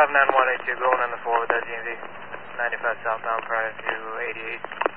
59182 going on the 4 with that GMV. 95 southbound prior to 88.